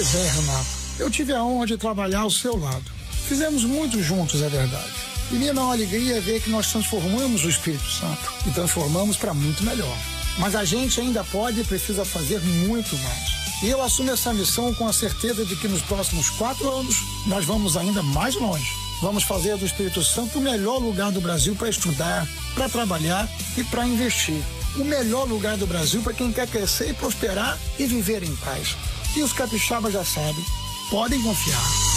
Pois é, Renato. Eu tive a honra de trabalhar ao seu lado. Fizemos muito juntos, é verdade. E minha maior alegria é ver que nós transformamos o Espírito Santo e transformamos para muito melhor. Mas a gente ainda pode e precisa fazer muito mais. E eu assumo essa missão com a certeza de que nos próximos 4 anos nós vamos ainda mais longe. Vamos fazer do Espírito Santo o melhor lugar do Brasil para estudar, para trabalhar e para investir. O melhor lugar do Brasil para quem quer crescer e prosperar e viver em paz. E os capixabas já sabem, podem confiar.